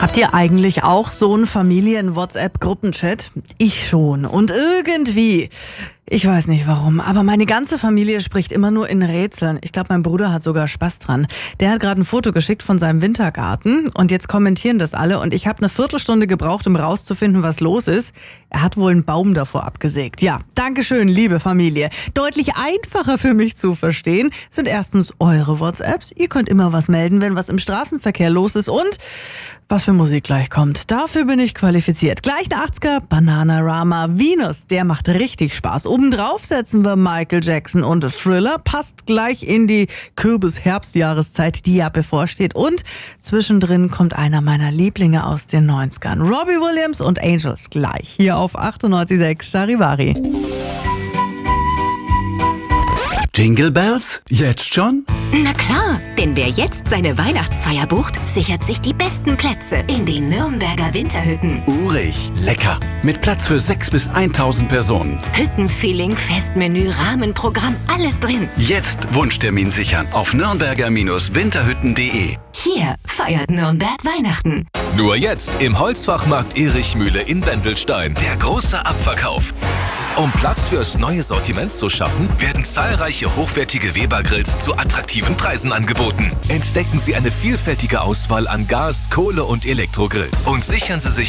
Habt ihr eigentlich auch so einen Familien-WhatsApp-Gruppenchat? Ich schon. Und irgendwie, ich weiß nicht warum, aber meine ganze Familie spricht immer nur in Rätseln. Ich glaube, mein Bruder hat sogar Spaß dran. Der hat gerade ein Foto geschickt von seinem Wintergarten und jetzt kommentieren das alle und ich habe eine Viertelstunde gebraucht, um rauszufinden, was los ist. Er hat wohl einen Baum davor abgesägt. Ja, dankeschön, liebe Familie. Deutlich einfacher für mich zu verstehen sind erstens eure WhatsApps. Ihr könnt immer was melden, wenn was im Straßenverkehr los ist und was für Musik gleich kommt. Dafür bin ich qualifiziert. Gleich eine 80er Bananarama Venus, der macht richtig Spaß. Obendrauf setzen wir Michael Jackson und Thriller, passt gleich in die Kürbis-Herbstjahreszeit, die ja bevorsteht. Und zwischendrin kommt einer meiner Lieblinge aus den 90ern. Robbie Williams und Angels gleich hier auf 98.6 Charivari. Jingle Bells? Jetzt schon? Na klar, denn wer jetzt seine Weihnachtsfeier bucht, sichert sich die besten Plätze in den Nürnberger Winterhütten. Urig, lecker. Mit Platz für 6.000 bis 1.000 Personen. Hüttenfeeling, Festmenü, Rahmenprogramm, alles drin. Jetzt Wunschtermin sichern auf nürnberger-winterhütten.de. Hier feiert Nürnberg Weihnachten. Nur jetzt im Holzfachmarkt Erichmühle in Wendelstein. Der große Abverkauf. Um Platz fürs neue Sortiment zu schaffen, werden zahlreiche hochwertige Weber-Grills zu attraktiven Preisen angeboten. Entdecken Sie eine vielfältige Auswahl an Gas-, Kohle- und Elektrogrills und sichern Sie sich